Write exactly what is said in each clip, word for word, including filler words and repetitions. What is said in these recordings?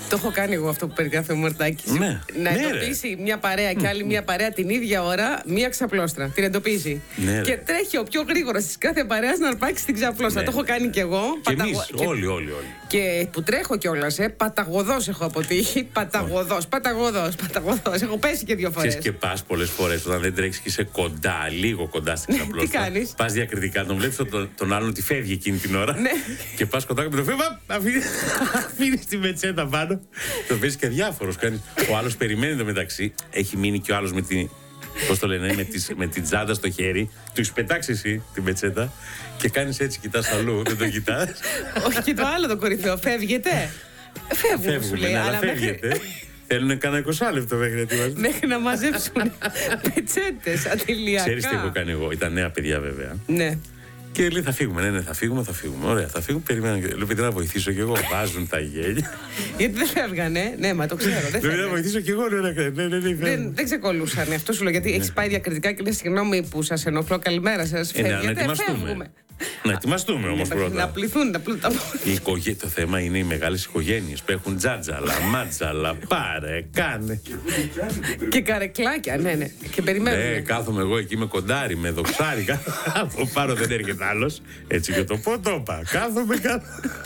Το έχω κάνει εγώ αυτό που περιγράφει ο Μορτάκης. Ναι. Να ναι, εντοπίσει ρε. μια παρέα και άλλη μια παρέα την ίδια ώρα, μια ξαπλώστρα. Την εντοπίσει. Ναι, και τρέχει ο πιο γρήγορος της κάθε παρέας να αρπάξει την ξαπλώστρα. Ναι. Το έχω κάνει κι εγώ. Και παταγω... εμείς, και... όλοι, όλοι, όλοι. Και που τρέχω κιόλας, ε, παταγωδός έχω αποτύχει. Παταγωδός, παταγωδός, παταγωδός. Έχω πέσει και δύο φορές. Και πας πολλές φορές όταν δεν τρέξεις και είσαι κοντά, λίγο κοντά στην ξαπλώστρα. Τι κάνεις? Πας διακριτικά, τον βλέπεις τον, τον άλλον ότι φεύγει εκείνη την ώρα. Ναι. Και πας κοντά και με το φεύγει, αφήνεις τη μετσέτα πάνω. Το παίζει και διάφορος. Ο άλλος περιμένει το μεταξύ. Έχει μείνει και ο άλλος με την. Πώς το λένε, με, τις, με την τσάντα στο χέρι. Του έχει πετάξει εσύ τη μετσέτα και κάνεις έτσι, κοιτάς αλλού. Δεν το κοιτάς. Όχι, και το άλλο το κορυφαίο. Φεύγετε. Φεύγουμε, σου λέει. Αλλά φεύγετε. Θέλουν κανένα είκοσι λεπτό μέχρι να ετοιμάσουν. Μέχρι να μαζέψουν πετσέτες ατελειακά. Ξέρεις τι έχω κάνει εγώ? Ήταν νέα παιδιά βέβαια. Ναι. Και λέει θα φύγουμε, ναι, ναι, θα φύγουμε, θα φύγουμε. Ωραία, θα φύγουμε. Περιμένω. Λέω παιδί να βοηθήσω κι εγώ. Βάζουν τα γέλια. Γιατί δεν φεύγανε. Ναι, μα το ξέρω. Δεν Λέω να βοηθήσω κι εγώ. Ναι, ναι, ναι, ναι, δεν, δεν ξεκολούσαν. Αυτό σου λέω γιατί έχει πάει διακριτικά και λέει συγγνώμη που σας ενοχλώ. Καλημέρα σας. Ε, Φεύγετε, να ετοιμαστούμε. Φεύγουμε. Να ετοιμαστούμε όμως πρώτα. Να πληθούν, να πληθούν τα πόδια. Το θέμα είναι οι μεγάλες οικογένειες που έχουν τζάτζαλα, μάτζαλα, πάρε, κάνε. Και καρεκλάκια, ναι, ναι. Και περιμένουμε. Ναι, κάθομαι εγώ εκεί με κοντάρι, με δοξάρι. Από πάνω δεν έρχεται άλλος. Έτσι και το πω, το είπα. Κάθομαι κάτω.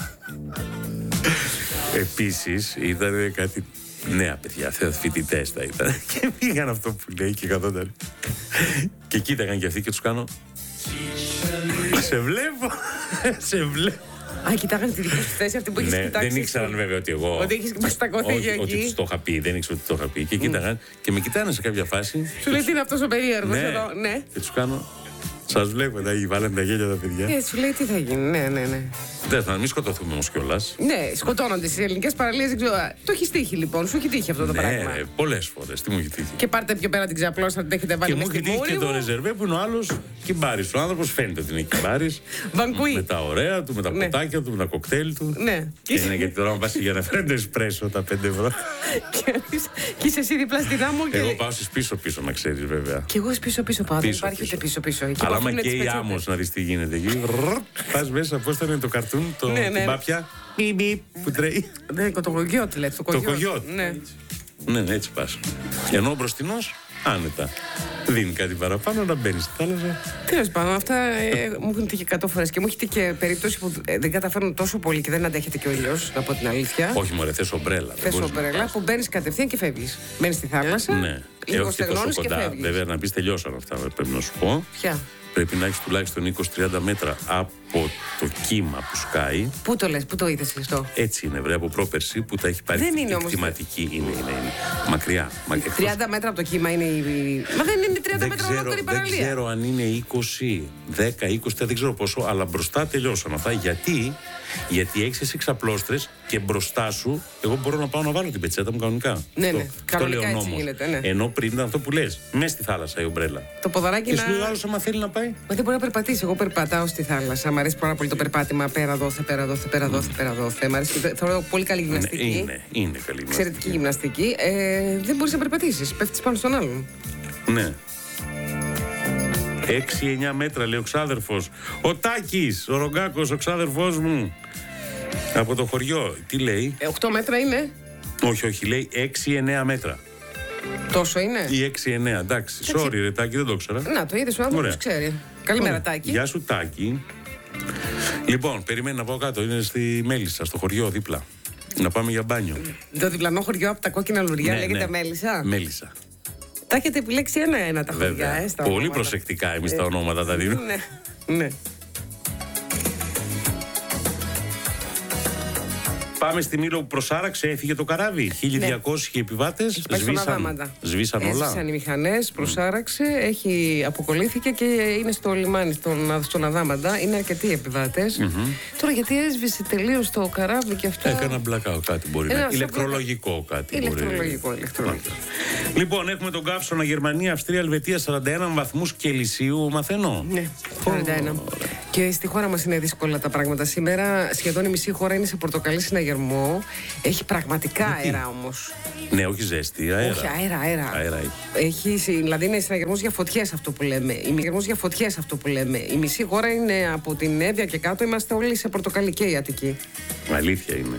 Επίσης ήταν κάτι. Νέα παιδιά, φοιτητές θα ήταν. Και πήγαν αυτό που λέει και καθόταν. Και κοίταγαν και αυτοί και τους κάνω. Σε βλέπω, σε βλέπω. Α, κοιτάγανε τη δική σου θέση αυτή που έχεις ναι, κοιτάξει. Δεν ήξεραν βέβαια ότι εγώ. Ότι έχεις προστακωθεί εκεί. Ότι τους το είχα πει, δεν ήξερα ότι το είχα πει. Και κοίταγαν και με κοιτάνε σε κάποια φάση. Σου λέει τι είναι αυτός ο περίεργος ναι, εδώ, ναι. Και τους κάνω. Σας βλέπω, να βάλανε τα γέλια τα παιδιά. Ε, σου λέει τι θα γίνει, ναι, ναι, ναι. Δεν θα μην σκοτωθούμε όμως κιόλας. Ναι, σκοτώνονται στις ελληνικές παραλίες, δεν ξέρω. Το έχει τύχει λοιπόν, σου έχει τύχει αυτό το ναι, πράγμα. Ναι, πολλές φορές, τι μου έχει τύχει. Και πάρτε πιο πέρα την ξαπλώστρα, την έχετε βάλει και μες μου έχει στη τύχει και το ρεζερβέ που είναι ο άλλος κυμπάρης. Ο άνθρωπος φαίνεται ότι είναι κυμπάρης. Βανκουί. Με τα ωραία του, με τα ναι. ποτάκια του, με τα κοκτέιλ του. Ναι. Και είναι γιατί τώρα μου πας για να φέρνει το εσπρέσο τα πέντε ευρώ. Και είσαι εσύ δίπλα στην άμμο και. Εγώ πάω στις πίσω-πίσω, να ξέρεις βέβαια. Και εγώ πίσω-πίσω πάω. Δεν υπάρχει ούτε πίσω-πίσω. Αλλά άμα και η άμμος να δεις τι γίνεται εκεί. Πας μέσα, πώς θα είναι το καρτούν, το πάπια. Που τρέχει. Ναι, το κογιότ λέτε. Το κογιότ. Ναι. Ναι, έτσι πας. Ενώ ο μπροστινός άνετα. Δίνει κάτι παραπάνω να μπαίνει στη θάλασσα. Τέλος πάντων, αυτά ε, μου έχουν τύχει εκατό φορές και μου έχει τύχει και περίπτωση που ε, δεν καταφέρνω τόσο πολύ και δεν αντέχεται και ο ήλιος, να πω την αλήθεια. Όχι, μωρέ, θες ομπρέλα. Θες ομπρέλα που μπαίνεις κατευθείαν και φεύγεις. Μπαίνεις στη θάλασσα. Ναι, λίγο όχι και τόσο κοντά. Και βέβαια, να πεις τελειώσαν αυτά, πρέπει να σου πω. Ποια? Πρέπει να έχεις τουλάχιστον είκοσι με τριάντα μέτρα από το κύμα που σκάει. Πού το λες, πού το είδες αυτό? Έτσι είναι, βρε, από πρόπερση που τα έχει πάρει. Δεν είναι όμως. Εκτιματική είναι, είναι, είναι. Μακριά. τριάντα μέτρα από το κύμα είναι η. Μα δεν είναι τριάντα μέτρα ολόκληρη η παραλία. Δεν ξέρω αν είναι είκοσι, δέκα, είκοσι, δεν ξέρω πόσο, αλλά μπροστά τελειώσαν αυτά. Γιατί, γιατί έχεις εσύ ξαπλώστρες και μπροστά σου, εγώ μπορώ να πάω να βάλω την πετσέτα μου κανονικά. Ναι, ναι. Αυτό λέει ο έτσι νόμος. γίνεται, ναι. Ενώ πριν ήταν αυτό που λες, μέσα στη θάλασσα η ομπρέλα. Το ποδαράκι και να. σου λέει ο άλλος, άμα θέλει να πάει. Μα δεν μπορεί να περπατήσει. Εγώ περπατάω στη θάλασσα. Μ' αρέσει πάρα πολύ το περπάτημα. Πέρα δόθε, πέρα δόθε, πέρα δόθε, πέρα δόθε. Μ' αρέσει. Θεωρώ πολύ καλή γυμναστική. Είναι, είναι, είναι καλή γυμναστική. Εξαιρετική γυμναστική. Ε, δεν μπορεί να περπατήσει. Πέφτει πάνω στον άλλον. Ναι. έξι εννιά μέτρα λέει ο ξάδερφος. Ο Τάκης, ο Ρογκάκος, ο ξάδερφός μου. Από το χωριό. Τι λέει? Ε, οκτώ μέτρα είναι. Όχι, όχι, λέει έξι εννέα μέτρα. Τόσο είναι. Ή έξι εννέα, εντάξει. Sorry, ρε Τάκη, δεν το ήξερα. Να, το είδες ο άνθρωπος, ξέρει. Καλημέρα, Τάκη. Γεια σου, Τάκη. Λοιπόν, περιμένει να πάω κάτω. Είναι στη Μέλισσα, στο χωριό δίπλα. Να πάμε για μπάνιο. Το διπλανό χωριό από τα κόκκινα λουριά ναι, λέγεται ναι. Μέλισσα. Μέλισσα. Τα έχετε επιλέξει ένα-ένα τα χωριά, ε, στα πολύ ονόματα. προσεκτικά εμείς ε, τα ονόματα τα δίνουμε. Ναι, ναι. Πάμε στη Μήλο που προσάραξε, έφυγε το καράβι. χίλια διακόσιοι ναι. επιβάτες σβήσαν, σβήσαν όλα. Έσβησαν οι μηχανές, προσάραξε, έχει, αποκολλήθηκε και είναι στο λιμάνι, στον, στον Αδάμαντα. Είναι αρκετοί επιβάτες. Mm-hmm. Τώρα γιατί έσβησε τελείως το καράβι και αυτό. Έκανα μπλακάω κάτι μπορεί να είναι. Ηλεκτρολογικό κάτι. Ηλεκτρολογικό, μπορεί. ηλεκτρολογικό. Λοιπόν, έχουμε τον καύσωνα Γερμανία, Αυστρία, Ελβετία σαράντα ένα βαθμούς Κελσίου, μαθαίνω. Ναι, σαράντα ένα. Και στη χώρα μας είναι δύσκολα τα πράγματα σήμερα. Σχεδόν η μισή χώρα είναι σε πορτοκαλί συναγερμό. Έχει πραγματικά αέρα όμως. Ναι, όχι ζέστη, αέρα. Όχι, αέρα, αέρα. αέρα έχει. έχει. Δηλαδή είναι συναγερμός για φωτιές αυτό που λέμε. Συναγερμός για φωτιές αυτό που λέμε. Η μισή χώρα είναι από την Εύβοια και κάτω. Είμαστε όλοι σε πορτοκαλί και η Αττική. Αλήθεια είναι.